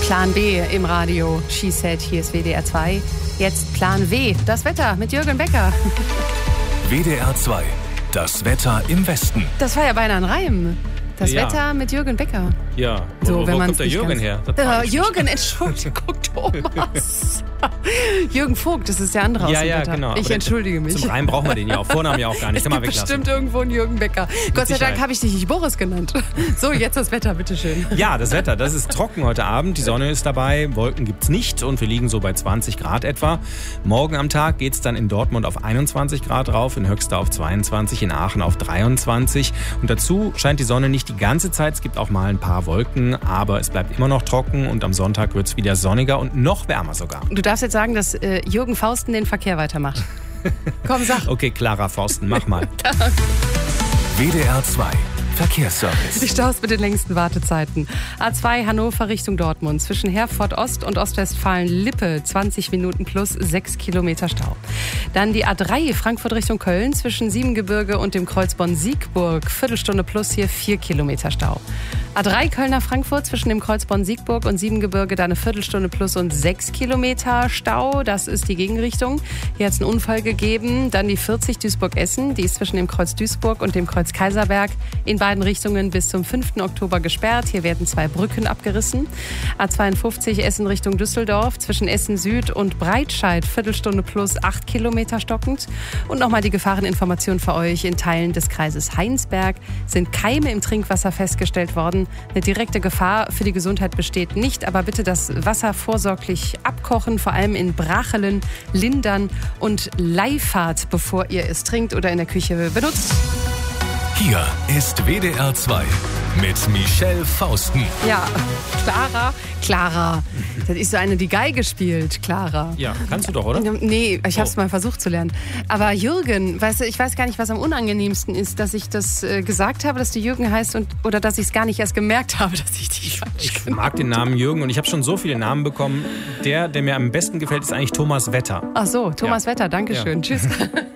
Plan B im Radio. She said, hier ist WDR 2. Jetzt Plan W, das Wetter mit Jürgen Becker. WDR 2, das Wetter im Westen. Das war ja beinahe ein Reim. Das Wetter mit Jürgen Becker. Ja, so, wo kommt der Jürgen her? Jürgen, Entschuldigung, Thomas. Jürgen Vogt, das ist der andere aus dem Wetter. Genau. Ich entschuldige mich. Zum Reim brauchen wir den ja auch. Vornamen ja auch gar nicht. Es gibt bestimmt irgendwo einen Jürgen Becker. Gott sei Dank habe ich dich nicht Boris genannt. So, jetzt das Wetter, bitteschön. Ja, das Wetter, das ist trocken heute Abend. Die Sonne ist dabei, Wolken gibt's nicht und wir liegen so bei 20 Grad etwa. Morgen am Tag geht's dann in Dortmund auf 21 Grad rauf, in Höxter auf 22, in Aachen auf 23. Und dazu scheint die Sonne nicht die ganze Zeit. Es gibt auch mal ein paar Wolken, aber es bleibt immer noch trocken und am Sonntag wird's wieder sonniger und noch wärmer sogar. Du darfst jetzt sagen, dass Jürgen Fausten den Verkehr weitermacht. Komm, sag. Okay, Clara Fausten, mach mal. WDR 2, Verkehrsservice. Die Staus mit den längsten Wartezeiten. A2 Hannover Richtung Dortmund. Zwischen Herford Ost und Ostwestfalen-Lippe 20 Minuten plus 6 Kilometer Stau. Dann die A3 Frankfurt Richtung Köln. Zwischen Siebengebirge und dem Kreuz Bonn-Siegburg. Viertelstunde plus hier 4 Kilometer Stau. A3 Kölner Frankfurt zwischen dem Kreuz Bonn-Siegburg und Siebengebirge. Da eine Viertelstunde plus und 6 Kilometer Stau. Das ist die Gegenrichtung. Hier hat es einen Unfall gegeben. Dann die 40 Duisburg-Essen. Die ist zwischen dem Kreuz Duisburg und dem Kreuz Kaiserberg in beiden Richtungen bis zum 5. Oktober gesperrt. Hier werden 2 Brücken abgerissen. A52 Essen Richtung Düsseldorf. Zwischen Essen Süd und Breitscheid. Viertelstunde plus 8 Kilometer stockend. Und nochmal die Gefahreninformation für euch. In Teilen des Kreises Heinsberg sind Keime im Trinkwasser festgestellt worden. Eine direkte Gefahr für die Gesundheit besteht nicht, aber bitte das Wasser vorsorglich abkochen, vor allem in Brachelen, Lindern und Leifahrt, bevor ihr es trinkt oder in der Küche benutzt. Hier ist WDR 2 mit Michelle Fausten. Ja, Clara. Das ist so eine, die Geige spielt, Clara. Ja, kannst du doch, oder? Nee, ich habe es mal versucht zu lernen. Aber Jürgen, weißt du, ich weiß gar nicht, was am unangenehmsten ist, dass ich das gesagt habe, dass du Jürgen heißt oder dass ich es gar nicht erst gemerkt habe, dass ich dich falsch Ich genannt mag den Namen Jürgen und ich habe schon so viele Namen bekommen. Der mir am besten gefällt, ist eigentlich Thomas Wetter. Ach so, Thomas Ja. Wetter, danke schön. Tschüss.